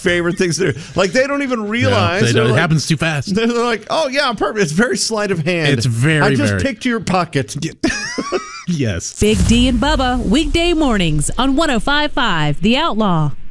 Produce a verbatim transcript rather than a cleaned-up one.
favorite things to do. Like, they don't even realize. Yeah, they don't, like, it happens too fast. They're like, oh, yeah, perfect. It's very sleight of hand. It's very, I just very. picked your pocket. Yes. Big D and Bubba, weekday mornings on one oh five point five The Outlaw.